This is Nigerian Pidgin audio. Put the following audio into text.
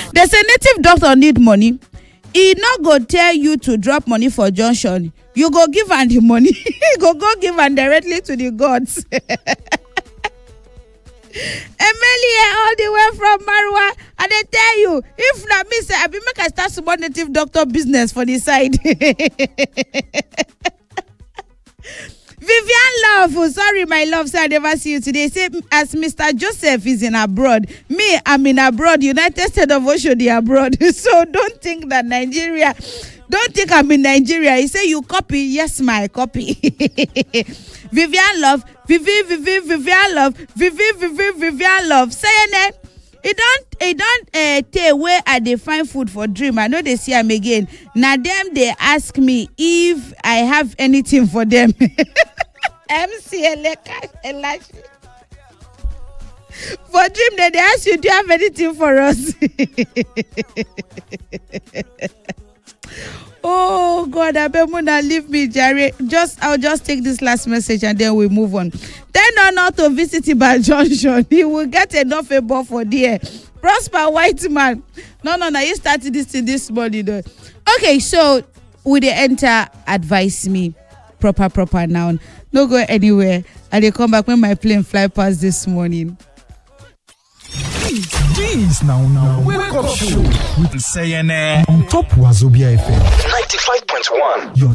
There's a native doctor need money. He not go tell you to drop money for junction. You go give am the money. go give am directly to the gods. Emilie all the way from Marwa, and they tell you, if not me say I be make I start small native doctor business for the side. Vivian Love, sorry my love, so I never see you today. Say as Mr. Joseph is in abroad, me I'm in abroad, United States of Oshodi abroad. So don't think that Nigeria. Don't think I'm in Nigeria. He say you copy. Yes, my copy. Vivian Love, Vivian Love, Vivian Love. Saying it. It don't take where I dey find food for dream. I know they see am again. Now them they ask me if I have anything for them. MC Elashi. For dream they ask you, do you have anything for us? Oh God, I bet Muna leave me, Jerry. I'll just take this last message and then we move on. Tell not to visit Iba Junction. He will get enough able for there. Prosper white man. No. You started this morning though. Okay, so we dey enter advise me. Proper noun. No go anywhere. And they come back when my plane fly past this morning. Jeez, now. Wake up show with Sayene on top Wazobia FM 95.1. Your